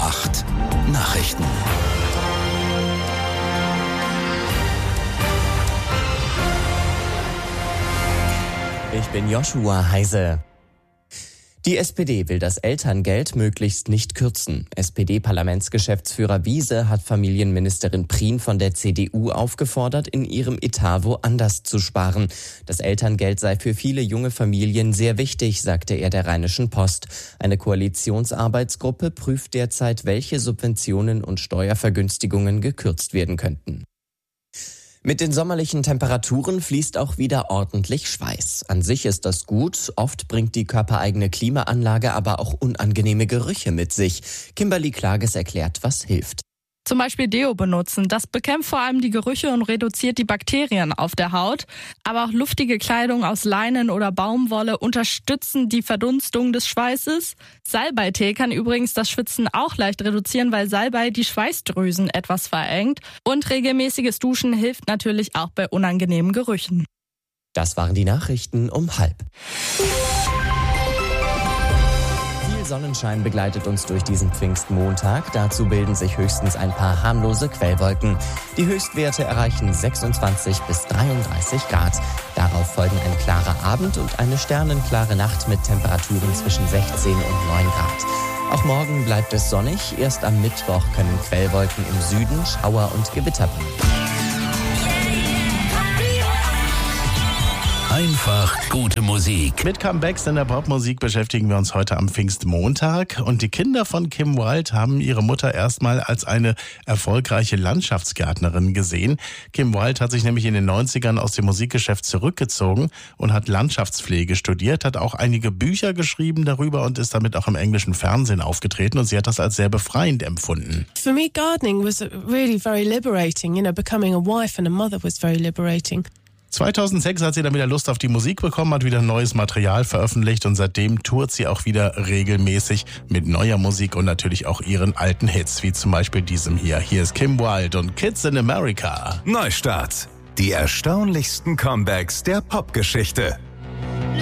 8 Nachrichten. Ich bin Joshua Heise. Die SPD will das Elterngeld möglichst nicht kürzen. SPD-Parlamentsgeschäftsführer Wiese hat Familienministerin Prien von der CDU aufgefordert, in ihrem Etat woanders zu sparen. Das Elterngeld sei für viele junge Familien sehr wichtig, sagte er der Rheinischen Post. Eine Koalitionsarbeitsgruppe prüft derzeit, welche Subventionen und Steuervergünstigungen gekürzt werden könnten. Mit den sommerlichen Temperaturen fließt auch wieder ordentlich Schweiß. An sich ist das gut, oft bringt die körpereigene Klimaanlage aber auch unangenehme Gerüche mit sich. Kimberly Klages erklärt, was hilft. Zum Beispiel Deo benutzen. Das bekämpft vor allem die Gerüche und reduziert die Bakterien auf der Haut. Aber auch luftige Kleidung aus Leinen oder Baumwolle unterstützen die Verdunstung des Schweißes. Salbeitee kann übrigens das Schwitzen auch leicht reduzieren, weil Salbei die Schweißdrüsen etwas verengt. Und regelmäßiges Duschen hilft natürlich auch bei unangenehmen Gerüchen. Das waren die Nachrichten um 12:30. Sonnenschein begleitet uns durch diesen Pfingstmontag. Dazu bilden sich höchstens ein paar harmlose Quellwolken. Die Höchstwerte erreichen 26 bis 33 Grad. Darauf folgen ein klarer Abend und eine sternenklare Nacht mit Temperaturen zwischen 16 und 9 Grad. Auch morgen bleibt es sonnig. Erst am Mittwoch können Quellwolken im Süden Schauer und Gewitter bringen. Einfach gute Musik. Mit Comebacks in der Popmusik beschäftigen wir uns heute am Pfingstmontag. Und die Kinder von Kim Wilde haben ihre Mutter erstmal als eine erfolgreiche Landschaftsgärtnerin gesehen. Kim Wilde hat sich nämlich in den 90ern aus dem Musikgeschäft zurückgezogen und hat Landschaftspflege studiert, hat auch einige Bücher geschrieben darüber und ist damit auch im englischen Fernsehen aufgetreten. Und sie hat das als sehr befreiend empfunden. For me, gardening was really very liberating. You know, becoming a wife and a mother was very liberating. 2006 hat sie dann wieder Lust auf die Musik bekommen, hat wieder neues Material veröffentlicht und seitdem tourt sie auch wieder regelmäßig mit neuer Musik und natürlich auch ihren alten Hits, wie zum Beispiel diesem hier. Hier ist Kim Wilde und Kids in America. Neustart. Die erstaunlichsten Comebacks der Popgeschichte.